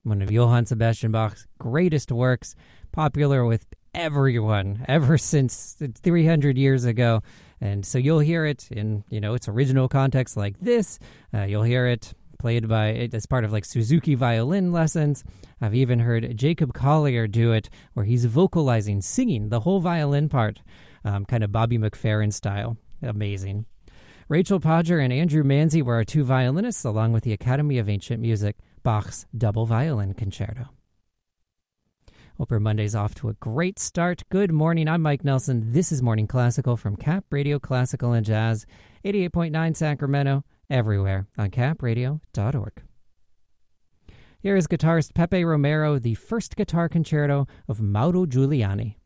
one of Johann Sebastian Bach's greatest works, popular with everyone ever since 300 years ago. And so you'll hear it in, its original context like this. You'll hear it played as part of like Suzuki violin lessons. I've even heard Jacob Collier do it where he's vocalizing, singing the whole violin part, kind of Bobby McFerrin style. Amazing. Rachel Podger and Andrew Manzi were our two violinists, along with the Academy of Ancient Music, Bach's Double Violin Concerto. Hope your Monday's off to a great start. Good morning, I'm Mike Nelson. This is Morning Classical from Cap Radio Classical and Jazz, 88.9 Sacramento, everywhere on capradio.org. Here is guitarist Pepe Romero, the first guitar concerto of Mauro Giuliani.